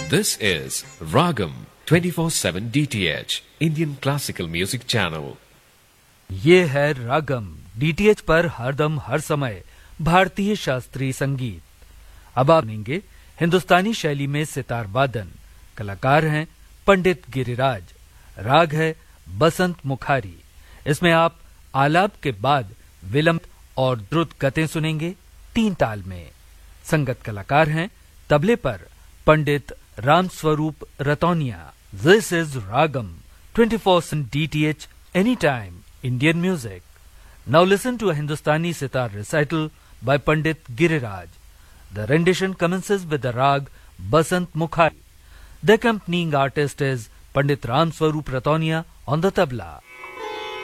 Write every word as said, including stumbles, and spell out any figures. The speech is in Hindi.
This is Ragam twenty-four seven D T H Indian Classical Music Channel. ये है रागम डीटीएच पर हरदम हर समय भारतीय शास्त्रीय संगीत। अब आप सुनेंगे हिंदुस्तानी शैली में सितार वादन। कलाकार हैं पंडित गिरिराज। राग है बसंत मुखारी। इसमें आप आलाप के बाद विलंब और द्रुत गतें सुनेंगे तीन ताल में। संगत कलाकार हैं तबले पर पंडित Ramswaroop रतौनिया। This is ragam twenty four seven DTH any time Indian music. Now listen to a Hindustani sitar recital by Pandit Giriraj. The rendition commences with the rag Basant Mukhari. The accompanying artist is Pandit Ramswarup Ratonia on the tabla.